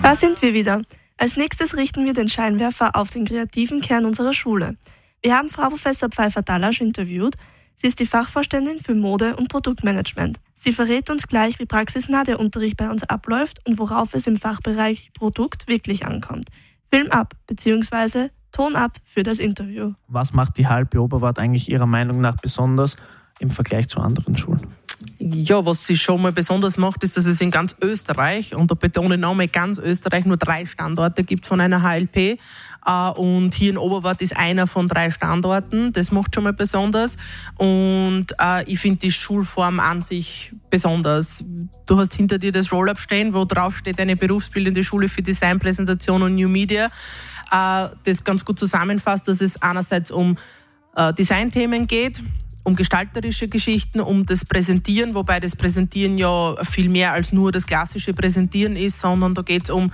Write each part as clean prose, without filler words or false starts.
Da sind wir wieder. Als nächstes richten wir den Scheinwerfer auf den kreativen Kern unserer Schule. Wir haben Frau Professor Pfeiffer-Dallasch interviewt. Sie ist die Fachvorständin für Mode- und Produktmanagement. Sie verrät uns gleich, wie praxisnah der Unterricht bei uns abläuft und worauf es im Fachbereich Produkt wirklich ankommt. Film ab bzw. Ton ab für das Interview. Was macht die HLP Oberwart eigentlich Ihrer Meinung nach besonders im Vergleich zu anderen Schulen? Ja, was sie schon mal besonders macht, ist, dass es in ganz Österreich, und da betone ich nochmal ganz Österreich, nur 3 Standorte gibt von einer HLP. Und hier in Oberwart ist einer von 3 Standorten. Das macht schon mal besonders. Und ich finde die Schulform an sich besonders. Du hast hinter dir das Roll-Up stehen, wo drauf steht eine berufsbildende Schule für Design, Präsentation und New Media. Das ganz gut zusammenfasst, dass es einerseits um Designthemen geht, um gestalterische Geschichten, um das Präsentieren, wobei das Präsentieren ja viel mehr als nur das klassische Präsentieren ist, sondern da geht es um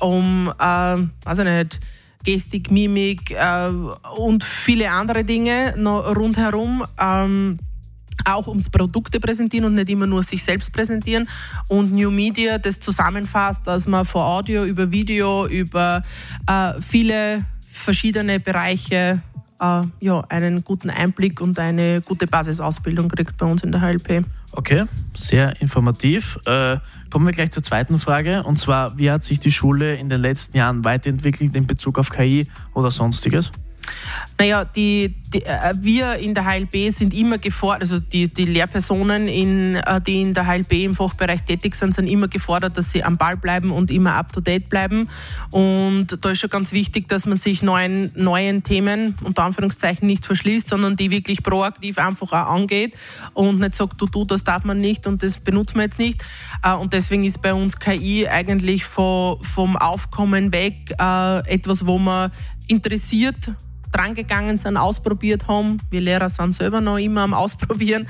weiß ich nicht, Gestik, Mimik und viele andere Dinge noch rundherum. Auch ums Produkte präsentieren und nicht immer nur sich selbst präsentieren. Und New Media, das zusammenfasst, dass man von Audio über Video, über viele verschiedene Bereiche einen guten Einblick und eine gute Basisausbildung kriegt bei uns in der HLP. Okay, sehr informativ. Kommen wir gleich zur zweiten Frage. Und zwar, wie hat sich die Schule in den letzten Jahren weiterentwickelt in Bezug auf KI oder Sonstiges? Naja, wir in der HLP sind immer gefordert, also die Lehrpersonen, die in der HLP im Fachbereich tätig sind immer gefordert, dass sie am Ball bleiben und immer up-to-date bleiben. Und da ist schon ganz wichtig, dass man sich neuen Themen, unter Anführungszeichen, nicht verschließt, sondern die wirklich proaktiv einfach auch angeht und nicht sagt, du, das darf man nicht und das benutzen wir jetzt nicht. Und deswegen ist bei uns KI eigentlich vom Aufkommen weg etwas, wo man interessiert drangegangen sind, ausprobiert haben. Wir Lehrer sind selber noch immer am Ausprobieren.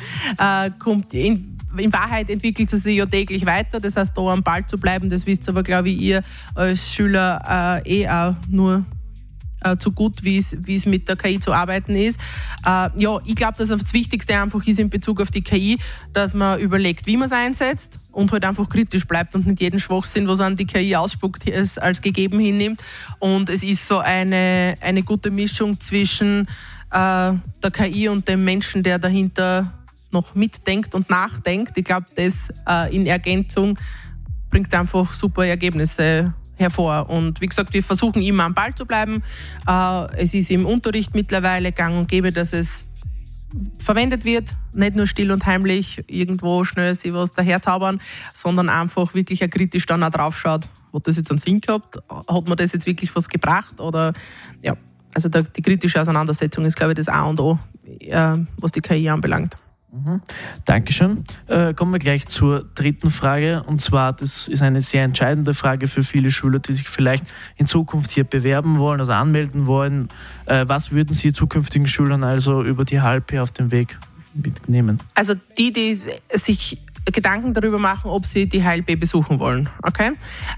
In Wahrheit entwickelt es sich ja täglich weiter. Das heißt, da am Ball zu bleiben, das wisst aber, glaube ich, ihr als Schüler auch nur zu gut, wie es mit der KI zu arbeiten ist. Ich glaube, dass das Wichtigste einfach ist in Bezug auf die KI, dass man überlegt, wie man es einsetzt und halt einfach kritisch bleibt und nicht jeden Schwachsinn, was an die KI ausspuckt, als gegeben hinnimmt. Und es ist so eine gute Mischung zwischen der KI und dem Menschen, der dahinter noch mitdenkt und nachdenkt. Ich glaube, das in Ergänzung bringt einfach super Ergebnisse hervor. Und wie gesagt, wir versuchen immer am Ball zu bleiben. Es ist im Unterricht mittlerweile gang und gäbe, dass es verwendet wird, nicht nur still und heimlich irgendwo schnell sich was daherzaubern, sondern einfach wirklich kritisch dann auch drauf schaut, hat das jetzt einen Sinn gehabt, hat mir das jetzt wirklich was gebracht oder ja, also die kritische Auseinandersetzung ist, glaube ich, das A und O, was die KI anbelangt. Dankeschön. Kommen wir gleich zur dritten Frage. Und zwar, das ist eine sehr entscheidende Frage für viele Schüler, die sich vielleicht in Zukunft hier bewerben wollen, also anmelden wollen. Was würden Sie zukünftigen Schülern also über die HLP auf den Weg mitnehmen? Also die sich Gedanken darüber machen, ob sie die HLP besuchen wollen. Okay?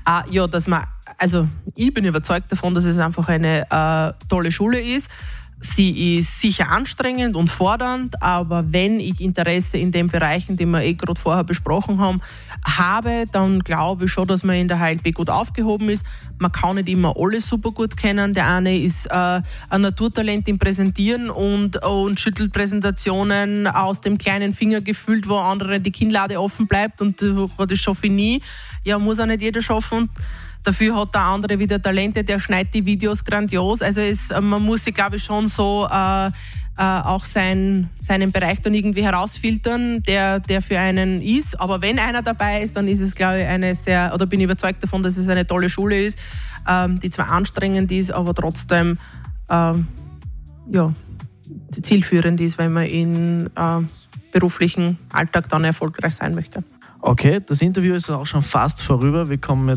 Ich bin überzeugt davon, dass es einfach eine tolle Schule ist. Sie ist sicher anstrengend und fordernd, aber wenn ich Interesse in den Bereichen, die wir gerade vorher besprochen haben, dann glaube ich schon, dass man in der HLP gut aufgehoben ist. Man kann nicht immer alles super gut kennen. Der eine ist ein Naturtalent im Präsentieren und schüttelt Präsentationen aus dem kleinen Finger gefühlt, wo andere die Kinnlade offen bleibt und das schaffe ich nie. Ja, muss auch nicht jeder schaffen. Dafür hat der andere wieder Talente, der schneidet die Videos grandios. Also man muss sich, glaube ich, schon so auch seinen Bereich dann irgendwie herausfiltern, der für einen ist. Aber wenn einer dabei ist, dann ist es, glaube ich, bin ich überzeugt davon, dass es eine tolle Schule ist, die zwar anstrengend ist, aber trotzdem zielführend ist, wenn man im beruflichen Alltag dann erfolgreich sein möchte. Okay, das Interview ist auch schon fast vorüber. Wir kommen